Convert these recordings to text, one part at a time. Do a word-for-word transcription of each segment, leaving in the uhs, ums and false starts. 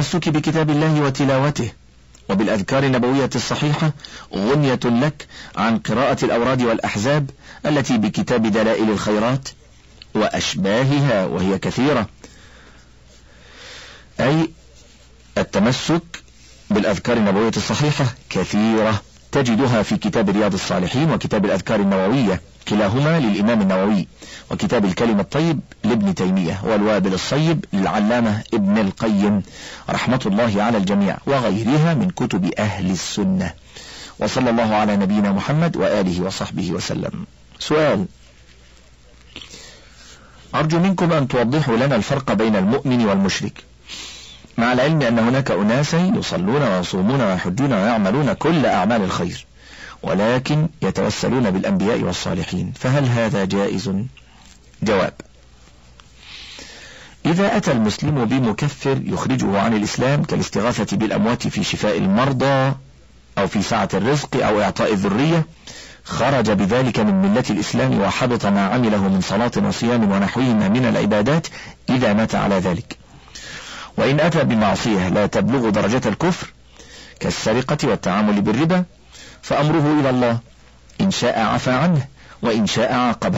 بالتمسك بكتاب الله وتلاوته وبالأذكار النبوية الصحيحة غنية لك عن قراءة الأوراد والأحزاب التي بكتاب دلائل الخيرات وأشباهها وهي كثيرة، أي التمسك بالأذكار النبوية الصحيحة كثيرة، تجدها في كتاب رياض الصالحين وكتاب الأذكار النووية كلاهما للإمام النووي، وكتاب الكلم الطيب لابن تيمية، والوابل الصيب للعلامة ابن القيم رحمة الله على الجميع، وغيرها من كتب أهل السنة. وصلى الله على نبينا محمد وآله وصحبه وسلم. سؤال: أرجو منكم أن توضحوا لنا الفرق بين المؤمن والمشرك، مع العلم أن هناك أناسا يصلون ويصومون ويحجون ويعملون كل أعمال الخير، ولكن يتوسلون بالأنبياء والصالحين، فهل هذا جائز؟ جواب: إذا أتى المسلم بمكفر يخرجه عن الإسلام كالاستغاثة بالأموات في شفاء المرضى أو في سعة الرزق أو إعطاء الذرية، خرج بذلك من ملة الإسلام وحبط ما عمله من صلاة وصيام ونحوهما من العبادات إذا مات على ذلك. وإن أتى بمعصية لا تبلغ درجة الكفر كالسرقة والتعامل بالربا فأمره إلى الله، إن شاء عفى عنه وإن شاء عاقبه.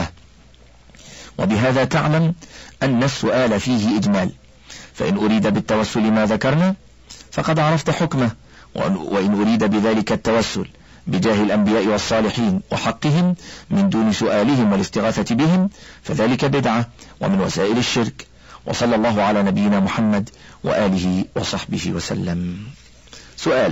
وبهذا تعلم أن السؤال فيه إجمال، فإن أريد بالتوسل ما ذكرنا فقد عرفت حكمه، وإن أريد بذلك التوسل بجاه الأنبياء والصالحين وحقهم من دون سؤالهم والاستغاثة بهم فذلك بدعة ومن وسائل الشرك. وصلى الله على نبينا محمد وآله وصحبه وسلم. سؤال: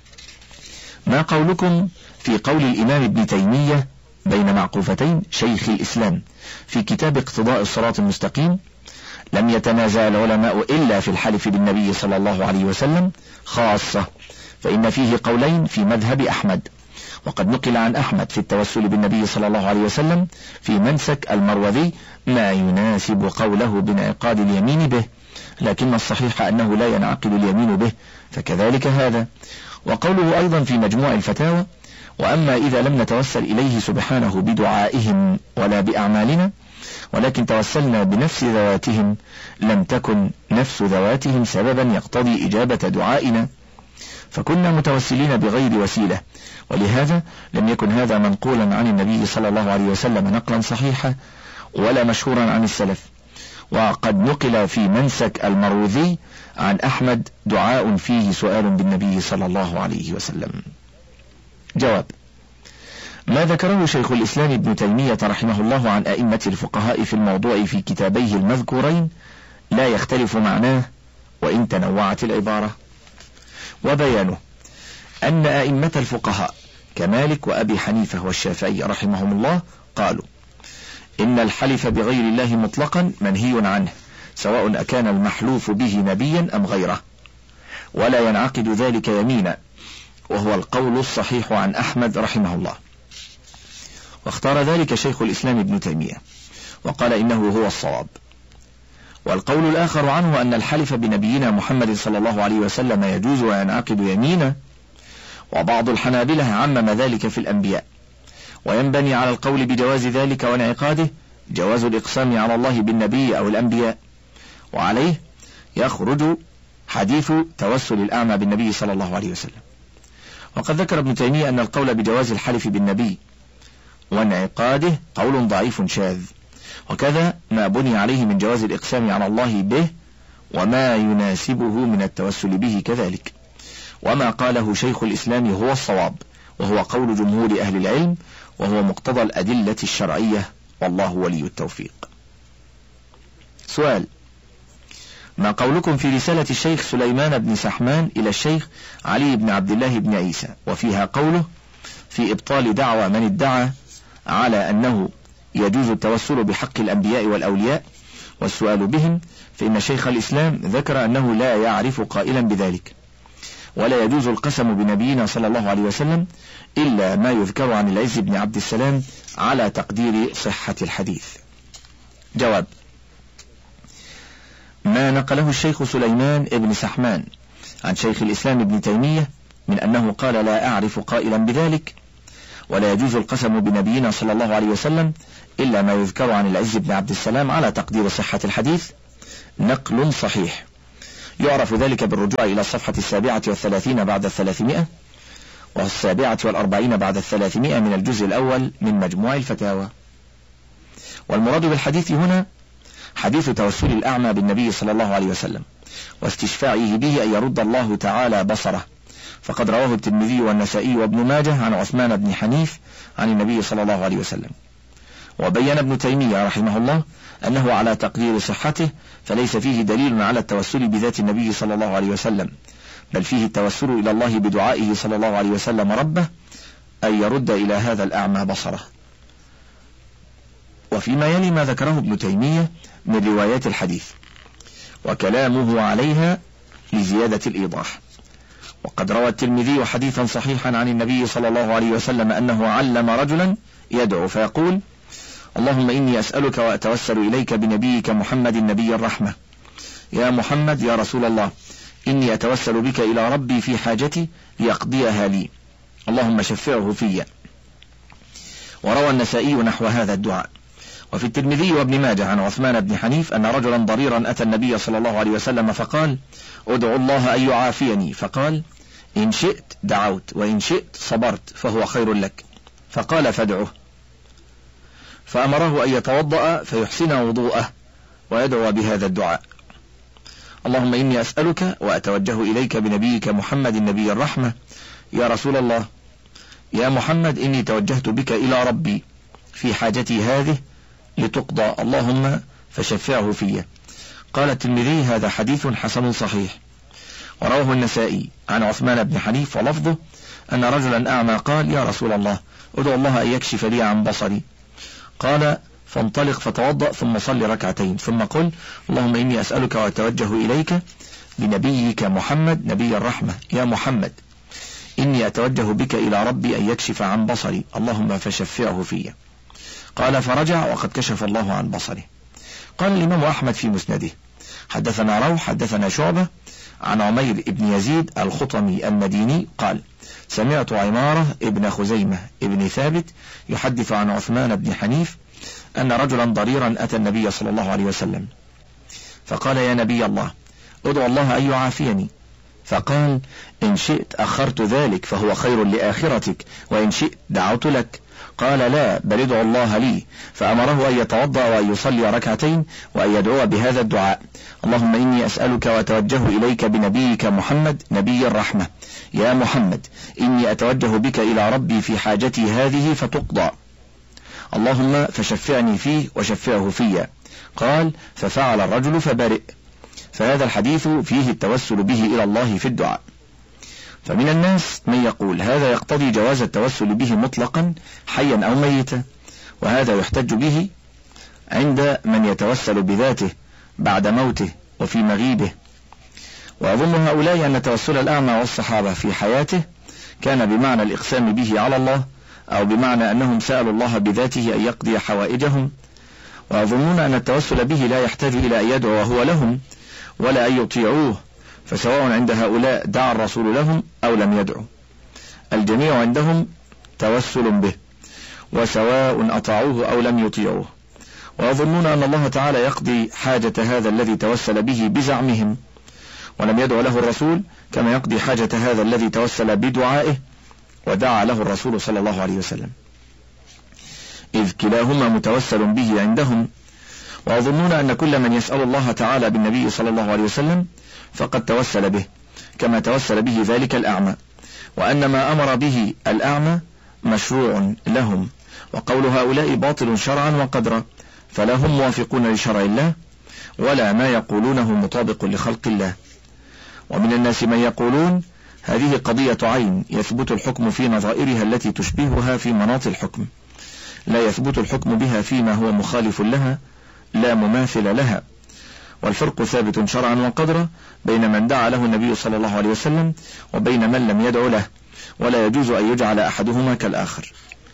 ما قولكم في قول الإمام ابن تيمية بين معقوفتين شيخ الإسلام في كتاب اقتضاء الصراط المستقيم: لم يتنازع العلماء إلا في الحلف بالنبي صلى الله عليه وسلم خاصة، فإن فيه قولين في مذهب أحمد، وقد نقل عن أحمد في التوسل بالنبي صلى الله عليه وسلم في منسك المروذي ما يناسب قوله بانعقاد اليمين به، لكن الصحيح أنه لا ينعقد اليمين به، فكذلك هذا. وقوله أيضا في مجموع الفتاوى: وأما إذا لم نتوسل إليه سبحانه بدعائهم ولا بأعمالنا ولكن توسلنا بنفس ذواتهم لم تكن نفس ذواتهم سببا يقتضي إجابة دعائنا، فكنا متوسلين بغير وسيلة، ولهذا لم يكن هذا منقولا عن النبي صلى الله عليه وسلم نقلا صحيحا ولا مشهورا عن السلف. وقد نقل في منسك المروذي عن أحمد دعاء فيه سؤال بالنبي صلى الله عليه وسلم. جواب: ما ذكره شيخ الإسلام ابن تيمية رحمه الله عن أئمة الفقهاء في الموضوع في كتابيه المذكورين لا يختلف معناه وإن تنوعت العبارة، وبيانه أن أئمة الفقهاء كمالك وأبي حنيفة والشافعي رحمهم الله قالوا إن الحلف بغير الله مطلقا منهي عنه، سواء أكان المحلوف به نبيا أم غيره، ولا ينعقد ذلك يمينا، وهو القول الصحيح عن أحمد رحمه الله. واختار ذلك شيخ الإسلام ابن تيمية وقال إنه هو الصواب. والقول الآخر عنه أن الحلف بنبينا محمد صلى الله عليه وسلم يجوز وينعقد يمينا، وبعض الحنابلة عمم ذلك في الأنبياء، وينبني على القول بجواز ذلك وانعقاده جواز الإقسام على الله بالنبي أو الأنبياء، وعليه يخرج حديث توسل الأعمى بالنبي صلى الله عليه وسلم. وقد ذكر ابن تيمية أن القول بجواز الحلف بالنبي وانعقاده قول ضعيف شاذ، وكذا ما بني عليه من جواز الإقسام على الله به وما يناسبه من التوسل به كذلك. وما قاله شيخ الإسلام هو الصواب، وهو قول جمهور أهل العلم، وهو مقتضى الأدلة الشرعية، والله ولي التوفيق. سؤال: ما قولكم في رسالة الشيخ سليمان بن سحمان إلى الشيخ علي بن عبد الله بن عيسى وفيها قوله في إبطال دعوى من ادعى على أنه يجوز التوسل بحق الأنبياء والأولياء والسؤال بهم، فإن شيخ الإسلام ذكر أنه لا يعرف قائلا بذلك، ولا يجوز القسم بنبينا صلى الله عليه وسلم إلا ما يذكر عن العز بن عبد السلام على تقدير صحة الحديث. جواب: ما نقله الشيخ سليمان بن سحمان عن شيخ الإسلام ابن تيمية من أنه قال لا أعرف قائلا بذلك ولا يجوز القسم بنبينا صلى الله عليه وسلم إلا ما يذكر عن العز بن عبد السلام على تقدير صحة الحديث نقل صحيح يعرف ذلك بالرجوع إلى الصفحة السابعة والثلاثين بعد الثلاثمائة والسابعة والأربعين بعد الثلاثمائة من الجزء الأول من مجموع الفتاوى. والمراد بالحديث هنا حديث توسل الأعمى بالنبي صلى الله عليه وسلم واستشفاعه به أن يرد الله تعالى بصره، فقد رواه الترمذي والنسائي وابن ماجه عن عثمان بن حنيف عن النبي صلى الله عليه وسلم. وبين ابن تيمية رحمه الله أنه على تقدير صحته فليس فيه دليل على التوسل بذات النبي صلى الله عليه وسلم، بل فيه التوسل إلى الله بدعائه صلى الله عليه وسلم ربه أن يرد إلى هذا الأعمى بصره. وفيما يلي ما ذكره ابن تيمية من روايات الحديث وكلامه عليها لزيادة الإيضاح. وقد روى الترمذي حديثا صحيحا عن النبي صلى الله عليه وسلم أنه علم رجلا يدعو فيقول: اللهم إني أسألك وأتوسل إليك بنبيك محمد نبي الرحمة، يا محمد يا رسول الله، إني أتوسل بك إلى ربي في حاجتي ليقضيها لي، اللهم شفعه في. وروى النسائي نحو هذا الدعاء. وفي الترمذي وابن ماجه عن عثمان بن حنيف أن رجلا ضريرا أتى النبي صلى الله عليه وسلم فقال: ادعو الله أن يعافيني، فقال: إن شئت دعوت وإن شئت صبرت فهو خير لك، فقال: فادعه. فأمره أن يتوضأ فيحسن وضوءه ويدعو بهذا الدعاء: اللهم إني أسألك وأتوجه إليك بنبيك محمد النبي الرحمة، يا رسول الله، يا محمد إني توجهت بك إلى ربي في حاجتي هذه لتقضى، اللهم فشفعه في. قال الترمذي: هذا حديث حسن صحيح. ورواه النسائي عن عثمان بن حنيف ولفظه أن رجلا أعمى قال: يا رسول الله، ادعو الله أن يكشف لي عن بصري. قال: فانطلق فتوضأ ثم صل ركعتين ثم قل: اللهم إني أسألك وأتوجه إليك بنبيك محمد نبي الرحمة، يا محمد إني أتوجه بك إلى ربي أن يكشف عن بصري، اللهم فشفعه في. قال: فرجع وقد كشف الله عن بصره. قال الإمام أحمد في مسنده: حدثنا روح حدثنا شعبة عن عمير ابن يزيد الخطمي المديني قال: سمعت عمارة ابن خزيمة ابن ثابت يحدث عن عثمان بن حنيف أن رجلا ضريرا أتى النبي صلى الله عليه وسلم فقال: يا نبي الله، ادعو الله أن يعافيني. فقال: إن شئت أخرت ذلك فهو خير لآخرتك، وإن شئت دعوت لك. قال: لا، بل ادعو الله لي. فأمره أن يتوضأ وأن يصلي ركعتين وأن يدعو بهذا الدعاء: اللهم إني أسألك وأتوجه إليك بنبيك محمد نبي الرحمة، يا محمد إني أتوجه بك إلى ربي في حاجتي هذه فتقضى، اللهم فشفعني فيه وشفعه في. قال: ففعل الرجل فبرئ. فهذا الحديث فيه التوسل به إلى الله في الدعاء. فمن الناس من يقول هذا يقتضي جواز التوسل به مطلقا حيا أو ميتا، وهذا يحتج به عند من يتوسل بذاته بعد موته وفي مغيبه. وأظن هؤلاء أن توسل الأعمى والصحابة في حياته كان بمعنى الإقسام به على الله، أو بمعنى أنهم سألوا الله بذاته أن يقضي حوائجهم، ويظنون أن التوسل به لا يحتاج إلى أن يدعو هو لهم ولا أن يطيعوه، فسواء عند هؤلاء دعا الرسول لهم أو لم يدعو، الجميع عندهم توسل به، وسواء أطاعوه أو لم يطيعوه. ويظنون أن الله تعالى يقضي حاجة هذا الذي توسل به بزعمهم ولم يدعو له الرسول، كما يقضي حاجة هذا الذي توسل بدعائه ودعا له الرسول صلى الله عليه وسلم، إذ كلاهما متوسل به عندهم. ويظنون أن كل من يسأل الله تعالى بالنبي صلى الله عليه وسلم فقد توسل به كما توسل به ذلك الأعمى، وأن ما أمر به الأعمى مشروع لهم، وقول هؤلاء باطل شرعا وقدرا، فلا هم موافقون لشرع الله ولا ما يقولونه مطابق لخلق الله. ومن الناس من يقولون هذه قضية عين يثبت الحكم في نظائرها التي تشبهها في مناط الحكم، لا يثبت الحكم بها فيما هو مخالف لها لا مماثل لها، والفرق ثابت شرعا وقدرا بين من دعا له النبي صلى الله عليه وسلم وبين من لم يدعو له، ولا يجوز أن يجعل أحدهما كالآخر.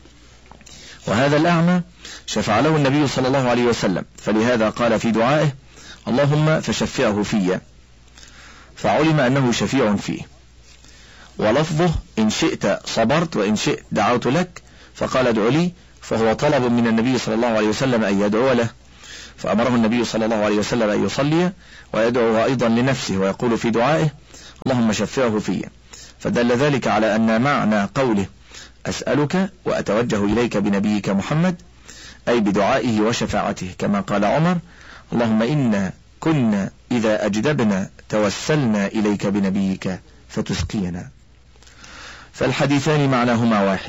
وهذا الأعمى شفع له النبي صلى الله عليه وسلم، فلهذا قال في دعائه: اللهم فشفعه في، فعلم أنه شفيع فيه. ولفظه إن شئت صبرت وإن شئت دعوت لك، فقال ادعو لي، فهو طلب من النبي صلى الله عليه وسلم أن يدعو له، فأمره النبي صلى الله عليه وسلم أن يصلي ويدعو أيضا لنفسه ويقول في دعائه اللهم شفعه فيا، فدل ذلك على أن معنى قوله أسألك وأتوجه إليك بنبيك محمد أي بدعائه وشفاعته، كما قال عمر اللهم إنا كنا إذا أجدبنا توسلنا إليك بنبيك فتسقينا. فالحديثان معناهما واحد،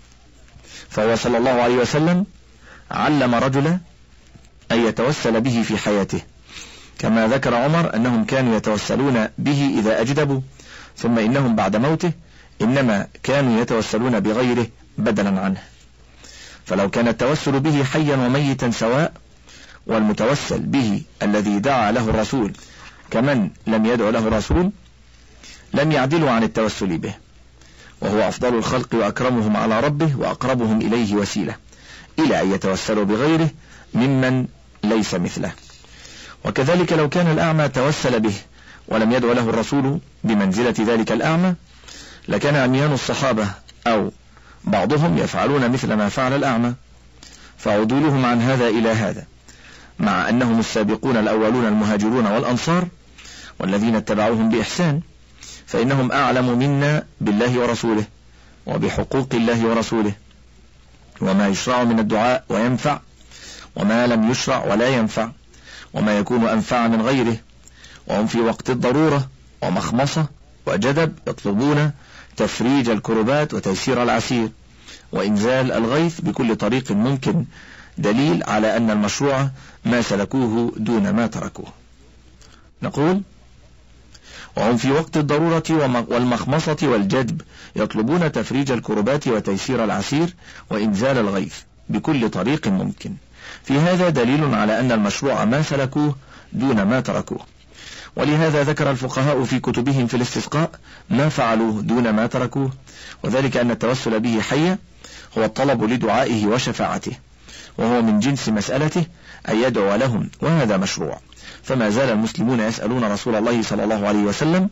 فهو صلى الله عليه وسلم علم رجلا أن يتوسل به في حياته، كما ذكر عمر أنهم كانوا يتوسلون به إذا أجدبوا، ثم إنهم بعد موته إنما كانوا يتوسلون بغيره بدلا عنه. فلو كان التوسل به حيا وميتا سواء، والمتوسل به الذي دعا له الرسول كمن لم يدع له رسول، لم يعدلوا عن التوسل به، وهو أفضل الخلق وأكرمهم على ربه وأقربهم إليه وسيلة، إلى أن يتوسلوا بغيره ممن ليس مثله. وكذلك لو كان الأعمى توسل به ولم يدع له الرسول بمنزلة ذلك الأعمى، لكان عميان الصحابة أو بعضهم يفعلون مثل ما فعل الأعمى، فعدولهم عن هذا إلى هذا، مع أنهم السابقون الأولون المهاجرون والأنصار والذين اتبعوهم بإحسان، فإنهم أعلم منا بالله ورسوله وبحقوق الله ورسوله، وما يشرع من الدعاء وينفع، وما لم يشرع ولا ينفع، وما يكون أنفع من غيره. وهم في وقت الضرورة ومخمصة وجدب يطلبون تفريج الكربات وتيسير العسير وإنزال الغيث بكل طريق ممكن، دليل على أن المشروع ما سلكوه دون ما تركوه. نقول وهم في وقت الضرورة والمخمصة والجدب يطلبون تفريج الكربات وتيسير العسير وإنزال الغيث بكل طريق ممكن، في هذا دليل على أن المشروع ما سلكوه دون ما تركوه. ولهذا ذكر الفقهاء في كتبهم في الاستسقاء ما فعلوه دون ما تركوه، وذلك أن التوسل به حيا هو الطلب لدعائه وشفاعته، وهو من جنس مسألته أن يدعو لهم، وهذا مشروع. فما زال المسلمون يسألون رسول الله صلى الله عليه وسلم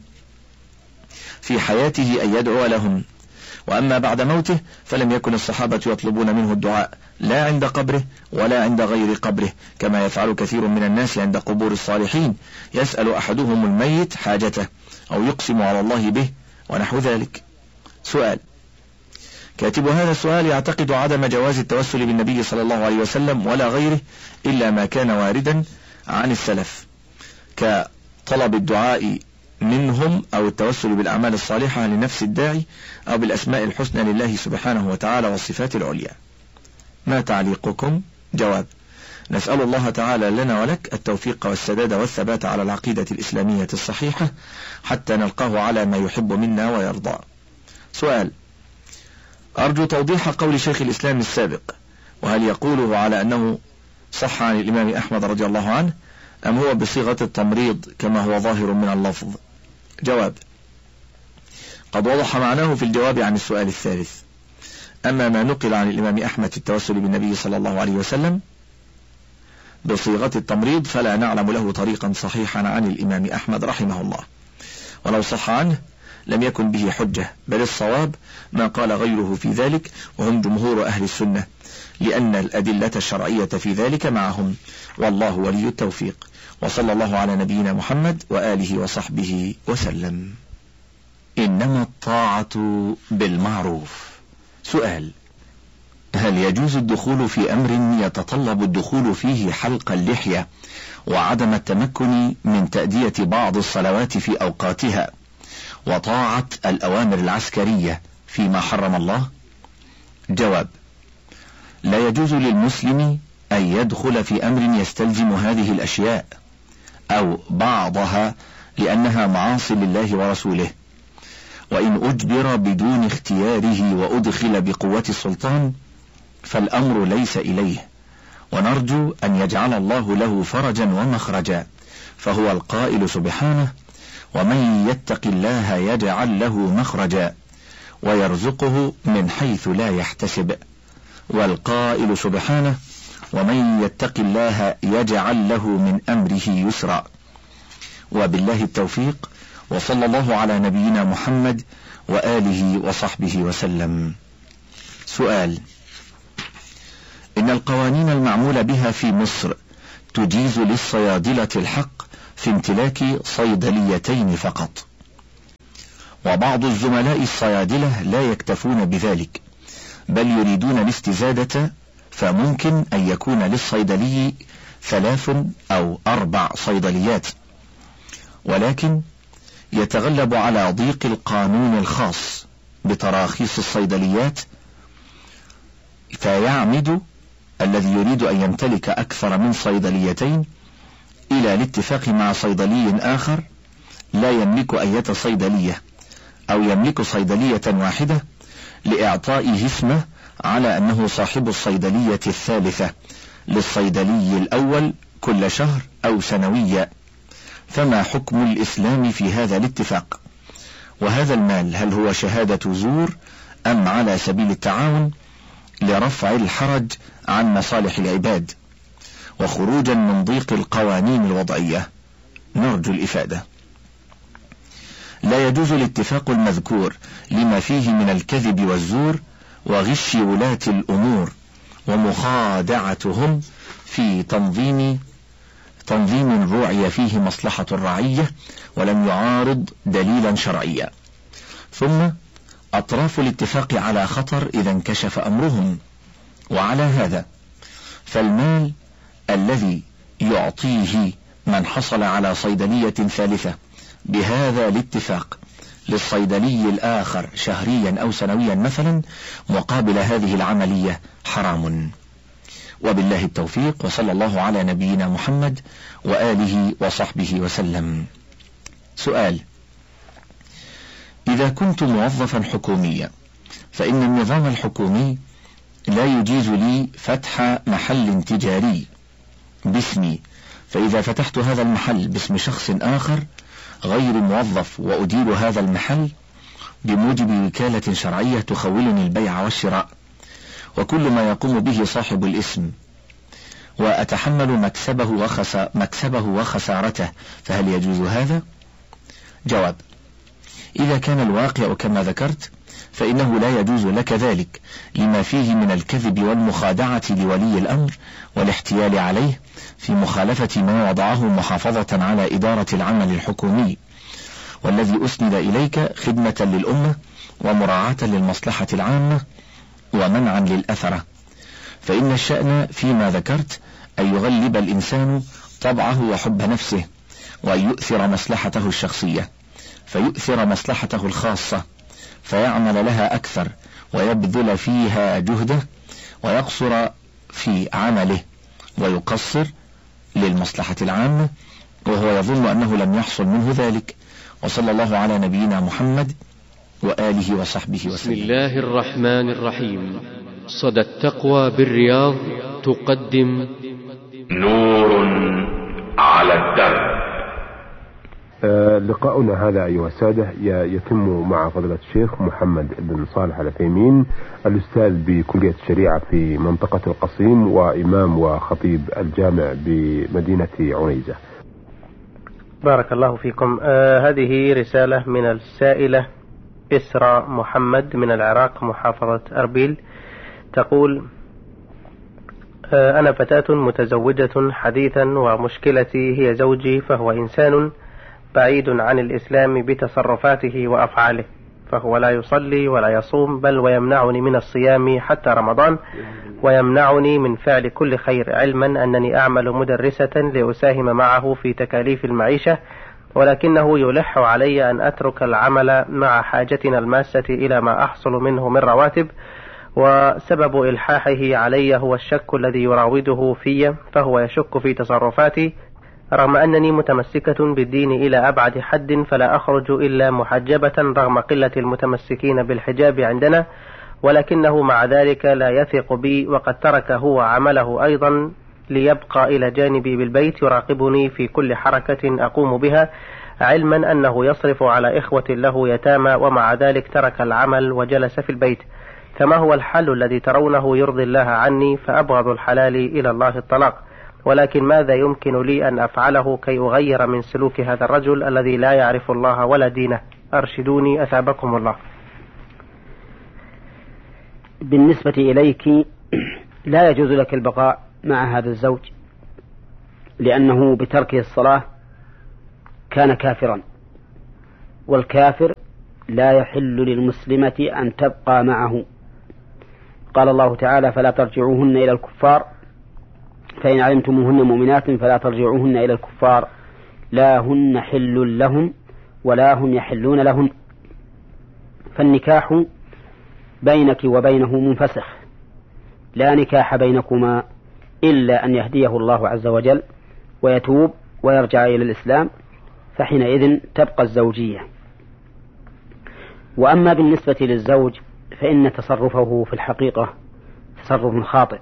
في حياته أن يدعو لهم، وأما بعد موته فلم يكن الصحابة يطلبون منه الدعاء لا عند قبره ولا عند غير قبره، كما يفعل كثير من الناس عند قبور الصالحين، يسأل أحدهم الميت حاجته أو يقسم على الله به ونحو ذلك. سؤال: كاتب هذا السؤال يعتقد عدم جواز التوسل بالنبي صلى الله عليه وسلم ولا غيره إلا ما كان واردا عن السلف، كطلب الدعاء منهم أو التوسل بالأعمال الصالحة لنفس الداعي أو بالأسماء الحسنى لله سبحانه وتعالى والصفات العليا. ما تعليقكم؟ جواب: نسأل الله تعالى لنا ولك التوفيق والسداد والثبات على العقيدة الإسلامية الصحيحة حتى نلقاه على ما يحب منا ويرضى. سؤال: أرجو توضيح قول شيخ الإسلام السابق، وهل يقوله على أنه صح عن الإمام أحمد رضي الله عنه أم هو بصيغة التمريض كما هو ظاهر من اللفظ؟ جواب: قد وضح معناه في الجواب عن السؤال الثالث. أما ما نقل عن الإمام أحمد في التوسل بالنبي صلى الله عليه وسلم بصيغة التمريض فلا نعلم له طريقا صحيحا عن الإمام أحمد رحمه الله، ولو صح عنه لم يكن به حجة، بل الصواب ما قال غيره في ذلك وهم جمهور أهل السنة، لأن الأدلة الشرعية في ذلك معهم، والله ولي التوفيق. وصلى الله على نبينا محمد وآله وصحبه وسلم. إنما الطاعة بالمعروف. سؤال: هل يجوز الدخول في أمر يتطلب الدخول فيه حلق اللحية وعدم التمكن من تأدية بعض الصلوات في أوقاتها وطاعة الأوامر العسكرية فيما حرم الله؟ جواب: لا يجوز للمسلم أن يدخل في أمر يستلزم هذه الأشياء أو بعضها لأنها معاصي لله ورسوله، وإن أجبر بدون اختياره وأدخل بقوة السلطان فالأمر ليس إليه، ونرجو أن يجعل الله له فرجا ومخرجا، فهو القائل سبحانه: ومن يتق الله يجعل له مخرجا ويرزقه من حيث لا يحتسب، والقائل سبحانه: ومن يتق الله يجعل له من أمره يسرا. وبالله التوفيق، وصلى الله على نبينا محمد وآله وصحبه وسلم. سؤال: إن القوانين المعمول بها في مصر تجيز للصيادلة الحق في امتلاك صيدليتين فقط. وبعض الزملاء الصيادلة لا يكتفون بذلك، بل يريدون الاستزادة، فممكن أن يكون للصيدلي ثلاث أو أربع صيدليات، ولكن يتغلب على ضيق القانون الخاص بتراخيص الصيدليات، فيعمد الذي يريد أن يمتلك أكثر من صيدليتين إلى الاتفاق مع صيدلي آخر لا يملك أية صيدلية، أو يملك صيدلية واحدة، لإعطائه اسمه على أنه صاحب الصيدلية الثالثة للصيدلي الأول كل شهر أو سنويا. فما حكم الإسلام في هذا الاتفاق؟ وهذا المال هل هو شهادة زور أم على سبيل التعاون لرفع الحرج عن مصالح العباد وخروجا من ضيق القوانين الوضعية؟ نرجو الإفادة. لا يجوز الاتفاق المذكور لما فيه من الكذب والزور وغش ولاة الأمور ومخادعتهم في تنظيم تنظيم روعي فيه مصلحة الرعية ولم يعارض دليلا شرعيا. ثم أطراف الاتفاق على خطر إذا انكشف أمرهم، وعلى هذا فالمال الذي يعطيه من حصل على صيدلية ثالثة بهذا الاتفاق للصيدلي الآخر شهريا أو سنويا مثلا مقابل هذه العملية حرام. وبالله التوفيق، وصلى الله على نبينا محمد وآله وصحبه وسلم. سؤال: إذا كنت موظفا حكوميا فإن النظام الحكومي لا يجيز لي فتح محل تجاري باسمي، فإذا فتحت هذا المحل باسم شخص آخر غير موظف وأدير هذا المحل بموجب وكالة شرعية تخولني البيع والشراء وكل ما يقوم به صاحب الاسم، وأتحمل مكسبه, وخس... مكسبه وخسارته، فهل يجوز هذا؟ جواب: إذا كان الواقع كما ذكرت فإنه لا يجوز لك ذلك لما فيه من الكذب والمخادعة لولي الأمر والاحتيال عليه في مخالفة ما وضعه محافظة على إدارة العمل الحكومي والذي أسند إليك خدمة للأمة ومراعاة للمصلحة العامة ومنعا للأثرة. فإن الشأن فيما ذكرت أن يغلب الإنسان طبعه وحب نفسه وأن يؤثر مصلحته الشخصية فيؤثر مصلحته الخاصة فيعمل لها أكثر ويبذل فيها جهده ويقصر في عمله ويقصر للمصلحة العامة وهو يظن أنه لم يحصل منه ذلك. وصلى الله على نبينا محمد وآله وصحبه وسلم. بسم الله الرحمن الرحيم. صدى التقوى بالرياض تقدم نور على الدرب. آه لقاؤنا هذا أيها السادة يتم مع فضيلة الشيخ محمد بن صالح العثيمين، الأستاذ بكلية الشريعة في منطقة القصيم وإمام وخطيب الجامع بمدينة عنيزة. بارك الله فيكم. آه هذه رسالة من السائلة إسراء محمد من العراق محافظة أربيل، تقول: آه أنا فتاة متزوجة حديثا ومشكلتي هي زوجي، فهو إنسان بعيد عن الإسلام بتصرفاته وأفعاله، فهو لا يصلي ولا يصوم، بل ويمنعني من الصيام حتى رمضان، ويمنعني من فعل كل خير، علما أنني أعمل مدرسة لأساهم معه في تكاليف المعيشة، ولكنه يلح علي أن أترك العمل مع حاجتنا الماسة إلى ما أحصل منه من رواتب، وسبب إلحاحه علي هو الشك الذي يراوده في، فهو يشك في تصرفاتي رغم أنني متمسكة بالدين إلى أبعد حد، فلا أخرج إلا محجبة رغم قلة المتمسكين بالحجاب عندنا، ولكنه مع ذلك لا يثق بي، وقد ترك هو عمله أيضا ليبقى إلى جانبي بالبيت يراقبني في كل حركة أقوم بها، علما أنه يصرف على إخوة له يتامى، ومع ذلك ترك العمل وجلس في البيت. فما هو الحل الذي ترونه يرضي الله عني؟ فأبغض الحلال إلى الله الطلاق، ولكن ماذا يمكن لي أن أفعله كي أغير من سلوك هذا الرجل الذي لا يعرف الله ولا دينه؟ أرشدوني أثابكم الله. بالنسبة إليك لا يجوز لك البقاء مع هذا الزوج، لأنه بتركه الصلاة كان كافرا، والكافر لا يحل للمسلمة أن تبقى معه. قال الله تعالى: فلا ترجعوهن إلى الكفار فإن علمتموهن مؤمنات فلا ترجعوهن إلى الكفار لا هن حل لهم ولا هم يحلون لهن. فالنكاح بينك وبينه منفسخ، لا نكاح بينكما إلا أن يهديه الله عز وجل ويتوب ويرجع إلى الإسلام، فحينئذ تبقى الزوجية. وأما بالنسبة للزوج فإن تصرفه في الحقيقة تصرف خاطئ،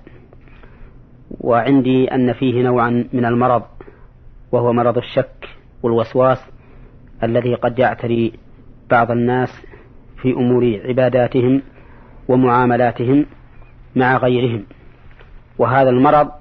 وعندي أن فيه نوعا من المرض، وهو مرض الشك والوسواس الذي قد يعتري بعض الناس في أمور عباداتهم ومعاملاتهم مع غيرهم. وهذا المرض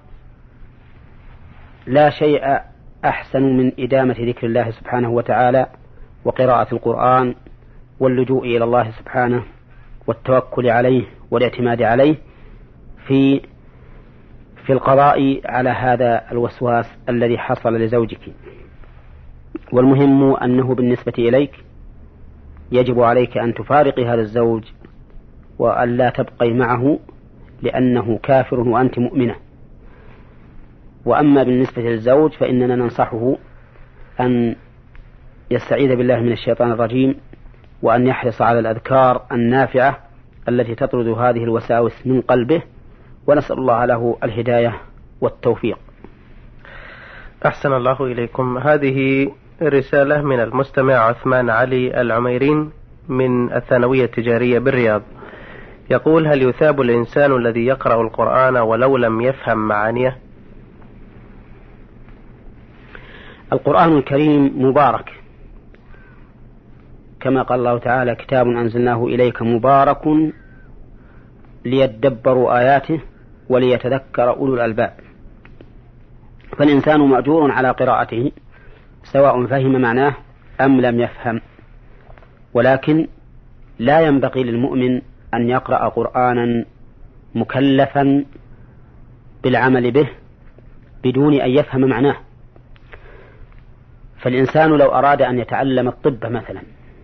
لا شيء أحسن من إدامة ذكر الله سبحانه وتعالى وقراءة القرآن واللجوء إلى الله سبحانه والتوكل عليه والاعتماد عليه في في القضاء على هذا الوسواس الذي حصل لزوجك. والمهم أنه بالنسبة إليك يجب عليك أن تفارقي هذا الزوج وأن لا تبقي معه لأنه كافر وأنت مؤمنة. وأما بالنسبة للزوج فإننا ننصحه أن يستعيذ بالله من الشيطان الرجيم، وأن يحرص على الأذكار النافعة التي تطرد هذه الوساوس من قلبه، ونسأل الله له الهداية والتوفيق. أحسن الله إليكم. هذه رسالة من المستمع عثمان علي العميرين من الثانوية التجارية بالرياض، يقول: هل يثاب الإنسان الذي يقرأ القرآن ولو لم يفهم معانيه؟ القرآن الكريم مبارك، كما قال الله تعالى: كتاب أنزلناه إليك مبارك ليدبروا آياته وليتذكر أولو الألباب. فالإنسان مأجور على قراءته سواء فهم معناه أم لم يفهم، ولكن لا ينبغي للمؤمن أن يقرأ قرآنا مكلفا بالعمل به بدون أن يفهم معناه. فالإنسان لو أراد أن يتعلم الطب مثلا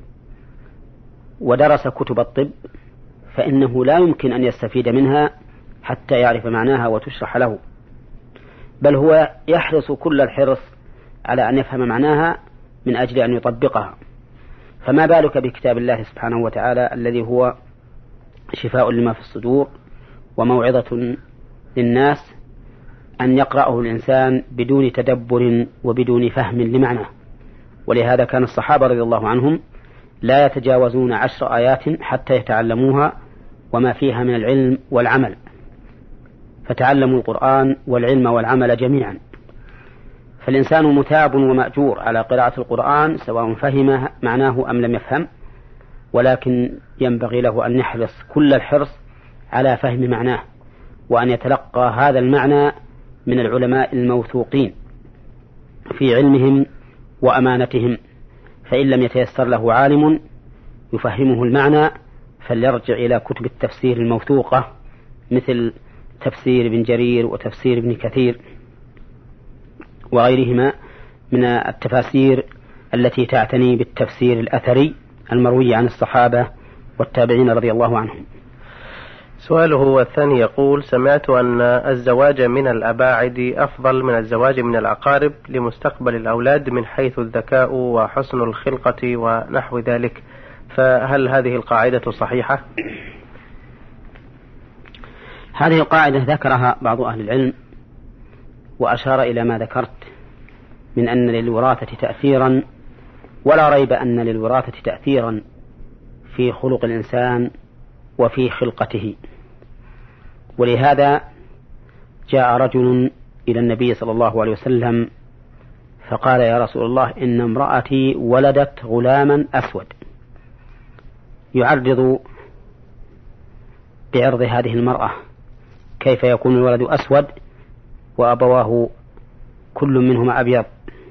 ودرس كتب الطب فإنه لا يمكن أن يستفيد منها حتى يعرف معناها وتشرح له، بل هو يحرص كل الحرص على أن يفهم معناها من أجل أن يطبقها. فما بالك بكتاب الله سبحانه وتعالى الذي هو شفاء لما في الصدور وموعظة للناس، أن يقرأه الإنسان بدون تدبر وبدون فهم لمعناه. ولهذا كان الصحابة رضي الله عنهم لا يتجاوزون عشر آيات حتى يتعلموها وما فيها من العلم والعمل، فتعلموا القرآن والعلم والعمل جميعا. فالإنسان مثاب ومأجور على قراءة القرآن سواء فهم معناه أم لم يفهم، ولكن ينبغي له أن يحرص كل الحرص على فهم معناه، وأن يتلقى هذا المعنى من العلماء الموثوقين في علمهم وأمانتهم. فإن لم يتيسر له عالم يفهمه المعنى فليرجع إلى كتب التفسير الموثوقة مثل تفسير ابن جرير وتفسير ابن كثير وغيرهما من التفاسير التي تعتني بالتفسير الأثري المروي عن الصحابة والتابعين رضي الله عنهم. سؤاله الثاني يقول: سمعت أن الزواج من الأباعد أفضل من الزواج من الأقارب لمستقبل الأولاد من حيث الذكاء وحسن الخلقة ونحو ذلك، فهل هذه القاعدة صحيحة؟ هذه القاعدة ذكرها بعض أهل العلم وأشار إلى ما ذكرت من أن للوراثة تأثيرا، ولا ريب أن للوراثة تأثيرا في خلق الإنسان وفي خلقته. ولهذا جاء رجل إلى النبي صلى الله عليه وسلم فقال: يا رسول الله، إن امرأتي ولدت غلاما أسود. يعرض بعرض هذه المرأة: كيف يكون الولد أسود وأبواه كل منهما أبيض؟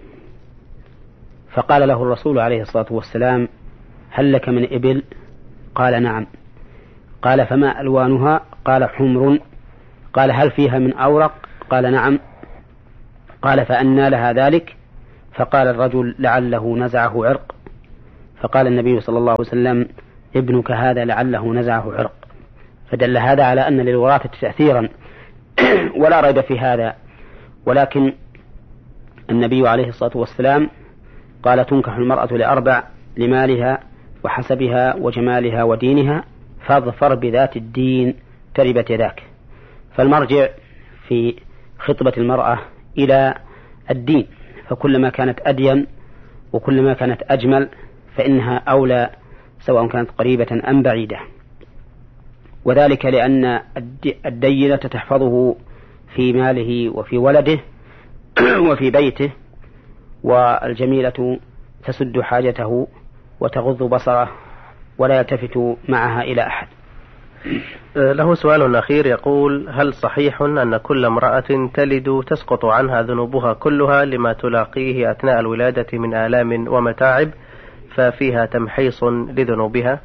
فقال له الرسول عليه الصلاة والسلام: هل لك من إبل؟ قال: نعم. قال: فما ألوانها؟ قال: حمر. قال: هل فيها من أورق؟ قال: نعم. قال فأنى لها ذلك؟ فقال الرجل لعله نزعه عرق. فقال النبي صلى الله عليه وسلم ابنك هذا لعله نزعه عرق. فدل هذا على أن للوراثة تأثيرا ولا ريب في هذا، ولكن النبي عليه الصلاة والسلام قال تنكح المرأة لأربع: لمالها وحسبها وجمالها ودينها، فاظفر بذات الدين تربت يداك. فالمرجع في خطبة المرأة إلى الدين، فكلما كانت أدين وكلما كانت أجمل فإنها أولى سواء كانت قريبة أم بعيدة، وذلك لأن الدينة تحفظه في ماله وفي ولده وفي بيته، والجميلة تسد حاجته وتغض بصره ولا يلتفت معها إلى أحد. له سؤال أخير يقول: هل صحيح أن كل امرأة تلد تسقط عنها ذنوبها كلها لما تلاقيه أثناء الولادة من آلام ومتاعب، ففيها تمحيص لذنوبها؟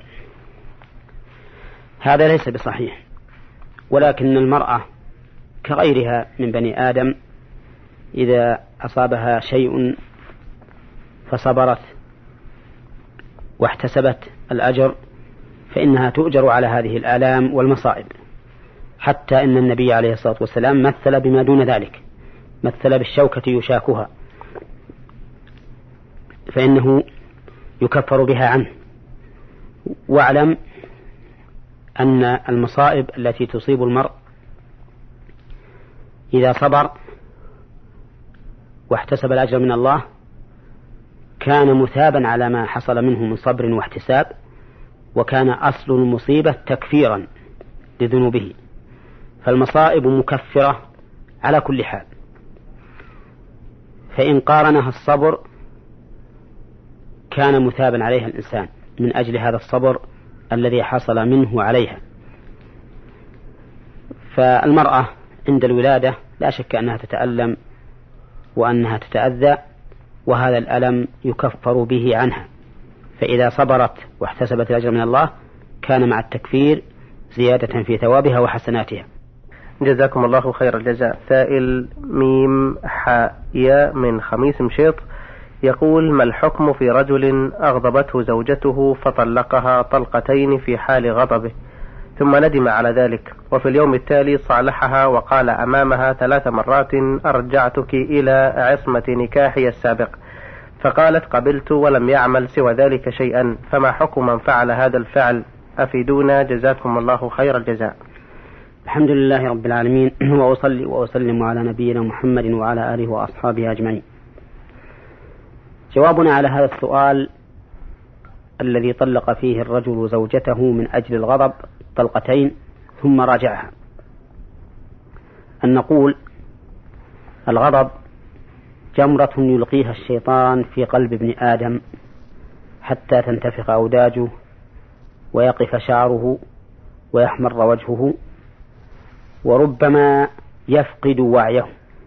هذا ليس بصحيح، ولكن المرأة كغيرها من بني آدم إذا أصابها شيء فصبرت واحتسبت الأجر فإنها تؤجر على هذه الآلام والمصائب، حتى إن النبي عليه الصلاة والسلام مثل بما دون ذلك، مثل بالشوكة يشاكها فإنه يكفر بها عنه. واعلم أن المصائب التي تصيب المرء إذا صبر واحتسب الأجر من الله كان مثابا على ما حصل منه من صبر واحتساب، وكان أصل المصيبة تكفيرا لذنوبه، فالمصائب مكفرة على كل حال. فإن قارنها الصبر كان مثابا عليها الإنسان من أجل هذا الصبر الذي حصل منه عليها. فالمرأة عند الولادة لا شك أنها تتألم وأنها تتأذى، وهذا الألم يكفر به عنها، فإذا صبرت واحتسبت الأجر من الله كان مع التكفير زيادة في ثوابها وحسناتها. جزاكم الله خير الجزاء. سائل ميم حاء من خميس مشيط يقول: ما الحكم في رجل أغضبته زوجته فطلقها طلقتين في حال غضبه ثم ندم على ذلك، وفي اليوم التالي صالحها وقال أمامها ثلاث مرات: أرجعتك إلى عصمة نكاحي السابق، فقالت قبلت ولم يعمل سوى ذلك شيئا، فما حكم من فعل هذا الفعل؟ أفيدونا جزاكم الله خير الجزاء. الحمد لله رب العالمين، وأصلي وأسلم على نبينا محمد وعلى آله وأصحابه أجمعين. جوابنا على هذا السؤال الذي طلق فيه الرجل زوجته من أجل الغضب طلقتين ثم راجعها، أن نقول: الغضب جمرة يلقيها الشيطان في قلب ابن آدم حتى تنتفخ أوداجه ويقف شعره ويحمر وجهه وربما يفقد وعيه.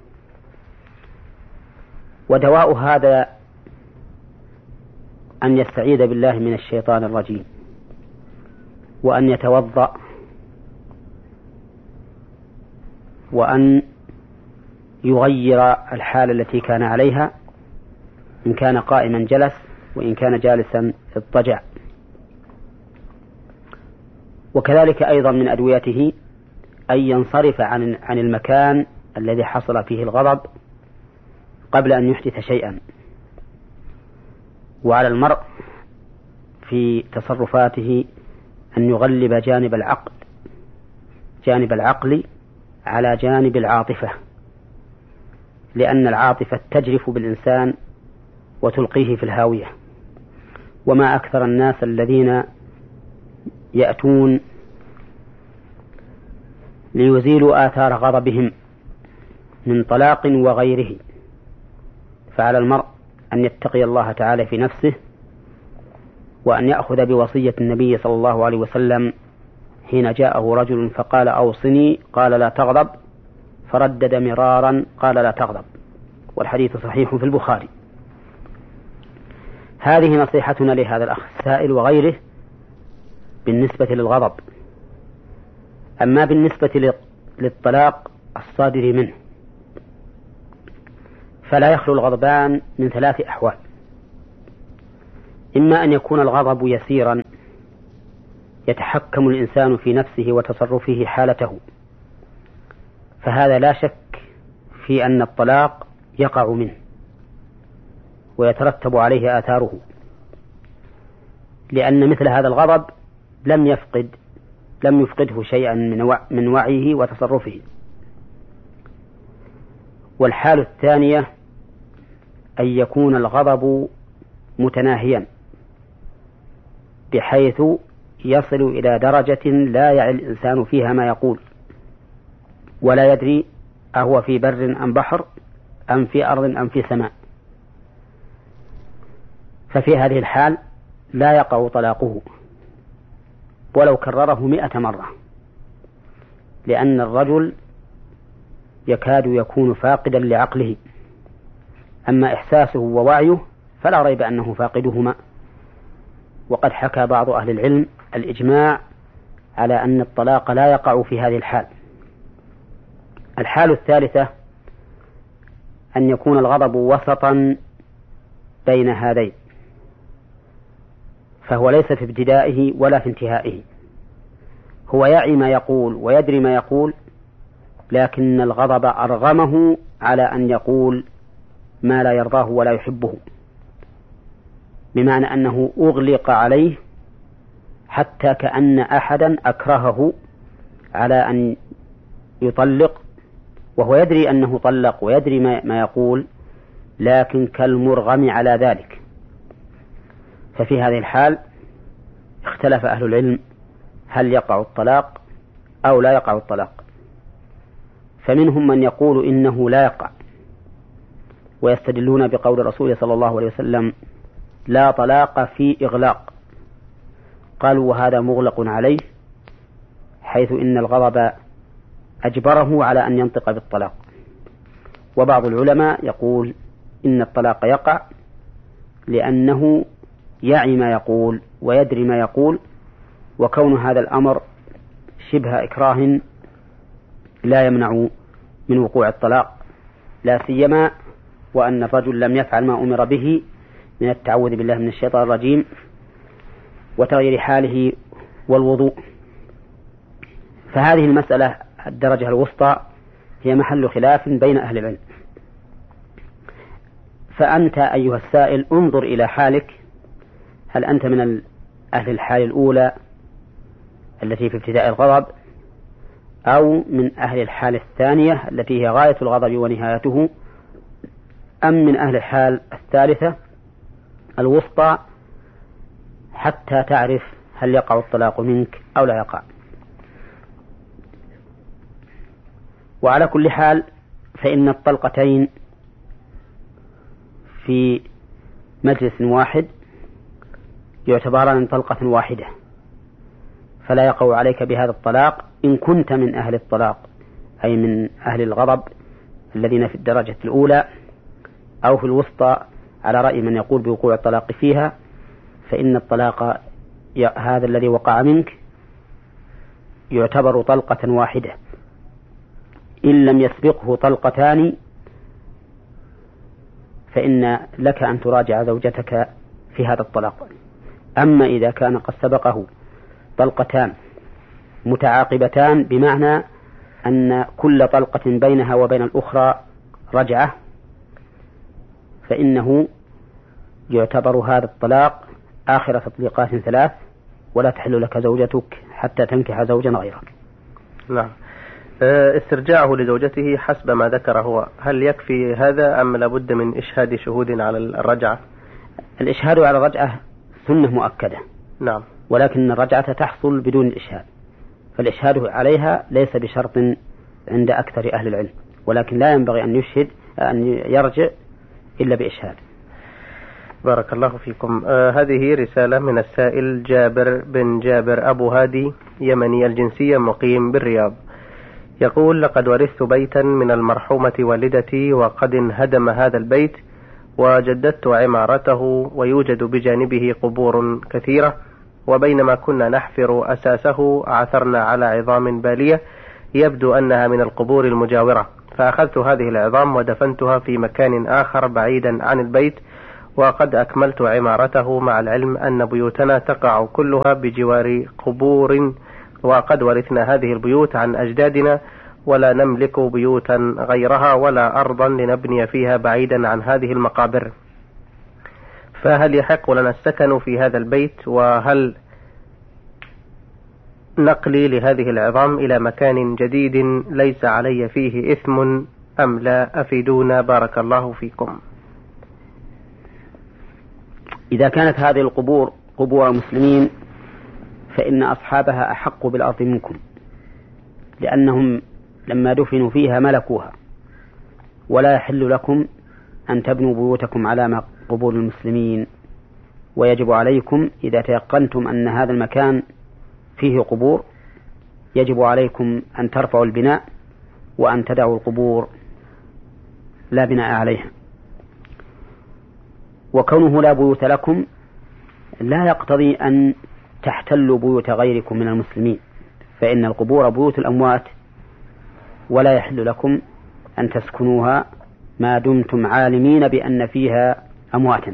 ودواء هذا أن يستعيذ بالله من الشيطان الرجيم، وأن يتوضأ، وأن يغير الحالة التي كان عليها، إن كان قائما جلس، وإن كان جالسا اضطجع. وكذلك أيضا من أدويته أن ينصرف عن عن المكان الذي حصل فيه الغضب قبل أن يحدث شيئا. وعلى المرء في تصرفاته أن يغلب جانب العقل جانب العقل على جانب العاطفة، لأن العاطفة تجرف بالإنسان وتلقيه في الهاوية. وما أكثر الناس الذين يأتون ليزيلوا آثار غضبهم من طلاق وغيره. فعلى المرء أن يتقي الله تعالى في نفسه، وأن يأخذ بوصية النبي صلى الله عليه وسلم حين جاءه رجل فقال: أوصني، قال: لا تغضب، فردد مرارا قال: لا تغضب، والحديث صحيح في البخاري. هذه نصيحتنا لهذا الأخ السائل وغيره بالنسبة للغضب. أما بالنسبة للطلاق الصادر منه فلا يخلو الغضبان من ثلاث أحوال: إما أن يكون الغضب يسيرا يتحكم الإنسان في نفسه وتصرفه حالته، فهذا لا شك في أن الطلاق يقع منه ويترتب عليه آثاره، لأن مثل هذا الغضب لم يفقد لم يفقده شيئا من وعيه وتصرفه. والحال الثانية أن يكون الغضب متناهيا بحيث يصل إلى درجة لا يعي الإنسان فيها ما يقول، ولا يدري أهو في بر أم بحر أم في أرض أم في سماء، ففي هذه الحال لا يقع طلاقه ولو كرره مئة مرة، لأن الرجل يكاد يكون فاقدا لعقله، أما إحساسه ووعيه فلا ريب أنه فاقدهما. وقد حكى بعض أهل العلم الإجماع على أن الطلاق لا يقع في هذه الحال. الحال الثالثة أن يكون الغضب وسطا بين هذين، فهو ليس في ابتدائه ولا في انتهائه، هو يعي ما يقول ويدري ما يقول، لكن الغضب أرغمه على أن يقول ما لا يرضاه ولا يحبه، بمعنى أنه أغلق عليه حتى كأن أحدا أكرهه على أن يطلق، وهو يدري أنه طلق ويدري ما يقول، لكن كالمرغم على ذلك. ففي هذه الحال اختلف أهل العلم هل يقع الطلاق أو لا يقع الطلاق، فمنهم من يقول إنه لا يقع، ويستدلون بقول الرسول صلى الله عليه وسلم: لا طلاق في إغلاق. قالوا وهذا مغلق عليه، حيث إن الغضب أجبره على أن ينطق بالطلاق. وبعض العلماء يقول إن الطلاق يقع لأنه يعي ما يقول ويدري ما يقول، وكون هذا الأمر شبه إكراه لا يمنع من وقوع الطلاق، لا سيما وأن الرجل لم يفعل ما أمر به من التعوذ بالله من الشيطان الرجيم وتغيير حاله والوضوء. فهذه المسألة الدرجة الوسطى هي محل خلاف بين أهل العلم. فأنت أيها السائل انظر إلى حالك، هل أنت من أهل الحال الأولى التي في ابتداء الغضب، أو من أهل الحال الثانية التي هي غاية الغضب ونهايته، أم من أهل الحال الثالثة الوسطى، حتى تعرف هل يقع الطلاق منك أو لا يقع. وعلى كل حال فإن الطلقتين في مجلس واحد يعتبران طلقة واحدة، فلا يقع عليك بهذا الطلاق إن كنت من أهل الطلاق، أي من أهل الغضب الذين في الدرجة الأولى أو في الوسطى، على رأي من يقول بوقوع الطلاق فيها، فإن الطلاق هذا الذي وقع منك يعتبر طلقة واحدة إن لم يسبقه طلقتان، فإن لك أن تراجع زوجتك في هذا الطلاق. أما إذا كان قد سبقه طلقتان متعاقبتان، بمعنى أن كل طلقة بينها وبين الأخرى رجعة، فإنه يعتبر هذا الطلاق آخر تطليقات ثلاث، ولا تحل لك زوجتك حتى تنكح زوجا غيرك. نعم. استرجاعه لزوجته حسب ما ذكر هو، هل يكفي هذا أم لابد من إشهاد شهود على الرجعة؟ الإشهاد على الرجعة سنة مؤكدة. نعم. ولكن الرجعة تحصل بدون الإشهاد، فالإشهاد عليها ليس بشرط عند أكثر أهل العلم، ولكن لا ينبغي أن يشهد أن يرجع إلا بإشهاد. بارك الله فيكم. آه هذه رسالة من السائل جابر بن جابر أبو هادي، يمني الجنسية، مقيم بالرياض. يقول: لقد ورثت بيتا من المرحومة والدتي، وقد انهدم هذا البيت وجددت عمارته، ويوجد بجانبه قبور كثيرة، وبينما كنا نحفر أساسه عثرنا على عظام بالية يبدو أنها من القبور المجاورة، فأخذت هذه العظام ودفنتها في مكان آخر بعيدا عن البيت، وقد أكملت عمارته، مع العلم أن بيوتنا تقع كلها بجوار قبور، وقد ورثنا هذه البيوت عن أجدادنا، ولا نملك بيوتا غيرها ولا أرضا لنبني فيها بعيدا عن هذه المقابر، فهل يحق لنا السكن في هذا البيت؟ وهل نقلي لهذه العظام إلى مكان جديد ليس علي فيه إثم أم لا؟ أفيدونا بارك الله فيكم. إذا كانت هذه القبور قبور المسلمين فإن أصحابها أحق بالأرض منكم، لأنهم لما دفنوا فيها ملكوها، ولا يحل لكم أن تبنوا بيوتكم على قبور المسلمين، ويجب عليكم إذا تيقنتم أن هذا المكان فيه قبور يجب عليكم أن ترفعوا البناء وأن تدعوا القبور لا بناء عليها. وكونه لا بيوت لكم لا يقتضي أن تحتلوا بيوت غيركم من المسلمين، فإن القبور بيوت الأموات، ولا يحل لكم أن تسكنوها ما دمتم عالمين بأن فيها أمواتا.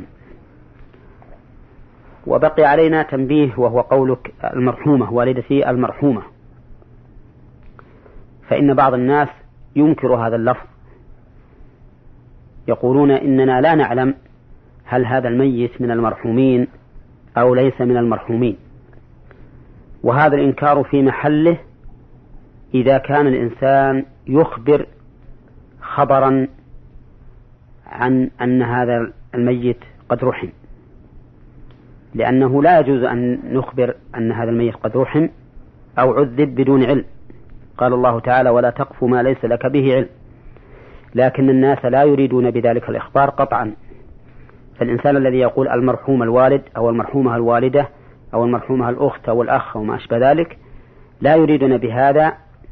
وبقي علينا تنبيه، وهو قولك المرحومة، والدتي المرحومة، فإن بعض الناس ينكر هذا اللفظ، يقولون إننا لا نعلم هل هذا الميت من المرحومين أو ليس من المرحومين، وهذا الإنكار في محله إذا كان الإنسان يخبر خبرا عن أن هذا الميت قد رحم، لأنه لا يجوز أن نخبر أن هذا الميت قد رحم أو عذب بدون علم. قال الله تعالى: ولا تقف ما ليس لك به علم. لكن الناس لا يريدون بذلك الإخبار قطعا، فالإنسان الذي يقول المرحوم الوالد أو المرحومة الوالدة أو المرحومة الأخت أو الأخ أو ما أشبه ذلك لا يريدون بهذا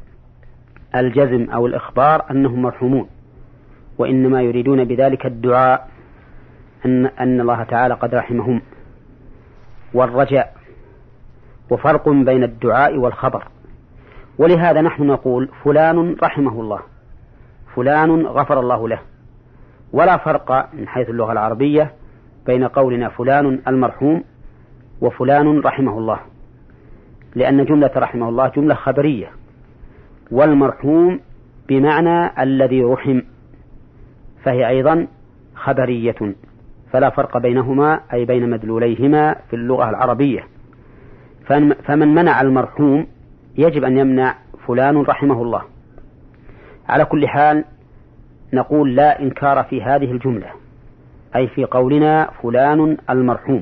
الجزم أو الإخبار أنهم مرحومون، وإنما يريدون بذلك الدعاء أن, أن الله تعالى قد رحمهم والرجاء، وفرق بين الدعاء والخبر. ولهذا نحن نقول فلان رحمه الله، فلان غفر الله له، ولا فرق من حيث اللغة العربية بين قولنا فلان المرحوم وفلان رحمه الله، لأن جملة رحمه الله جملة خبرية، والمرحوم بمعنى الذي رحم فهي أيضا خبرية، فلا فرق بينهما أي بين مدلوليهما في اللغة العربية. فمن منع المرحوم يجب أن يمنع فلان رحمه الله. على كل حال نقول لا إنكار في هذه الجملة، أي في قولنا فلان المرحوم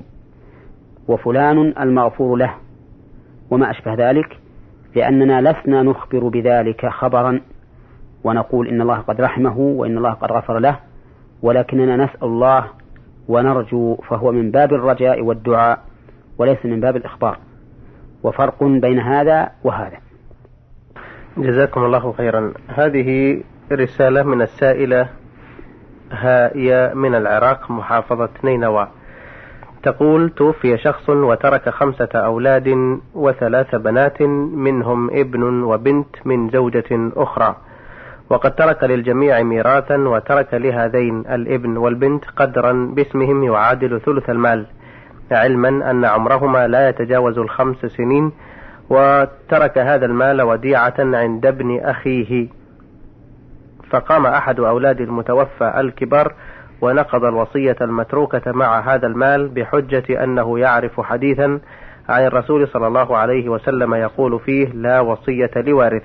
وفلان المغفور له وما أشبه ذلك، لأننا لسنا نخبر بذلك خبرا ونقول إن الله قد رحمه وإن الله قد غفر له، ولكننا نسأل الله ونرجو، فهو من باب الرجاء والدعاء وليس من باب الإخبار، وفرق بين هذا وهذا. جزاكم الله خيرا. هذه رسالة من السائلة هي من العراق محافظة نينوى، تقول: توفي شخص وترك خمسة أولاد وثلاث بنات، منهم ابن وبنت من زوجة أخرى، وقد ترك للجميع ميراثا، وترك لهذين الابن والبنت قدرا باسمهم يعادل ثلث المال، علما أن عمرهما لا يتجاوز الخمس سنين، وترك هذا المال وديعة عند ابن أخيه. فقام أحد أولاد المتوفى الكبار ونقض الوصية المتروكة مع هذا المال بحجة أنه يعرف حديثا عن الرسول صلى الله عليه وسلم يقول فيه: لا وصية لوارث.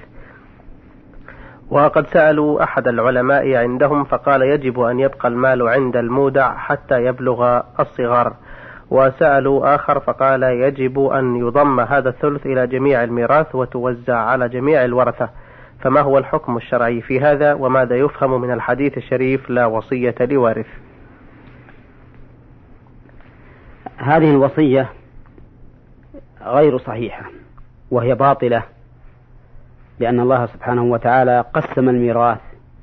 وقد سألوا أحد العلماء عندهم فقال: يجب أن يبقى المال عند المودع حتى يبلغ الصغار. وسألوا آخر فقال: يجب أن يضم هذا الثلث إلى جميع الميراث وتوزع على جميع الورثة. فما هو الحكم الشرعي في هذا، وماذا يفهم من الحديث الشريف لا وصية لوارث؟ هذه الوصية غير صحيحة وهي باطلة، لأن الله سبحانه وتعالى قسم الميراث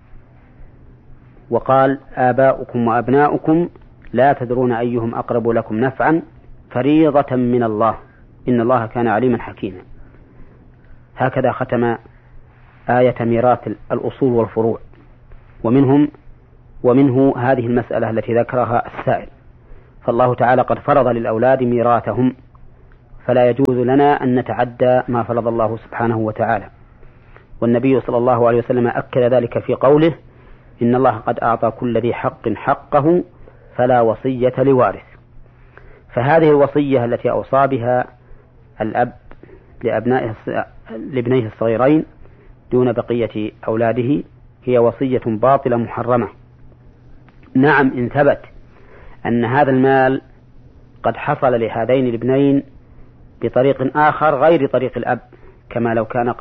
وقال: آباؤكم وأبناؤكم لا تدرون أيهم أقرب لكم نفعا فريضة من الله إن الله كان عليما حكيما. هكذا ختم آية ميراث الأصول والفروع. ومنهم ومنه هذه المسألة التي ذكرها السائل. فالله تعالى قد فرض للأولاد ميراثهم، فلا يجوز لنا أن نتعدى ما فرض الله سبحانه وتعالى. والنبي صلى الله عليه وسلم أكد ذلك في قوله: إن الله قد أعطى كل ذي حق حقه فلا وصية لوارث. فهذه الوصية التي أوصى بها الأب لأبنائه لابنيه الصغيرين دون بقية أولاده هي وصية باطلة محرمة. نعم، إن ثبت أن هذا المال قد حصل لهذين الابنين بطريق آخر غير طريق الأب، كما لو كان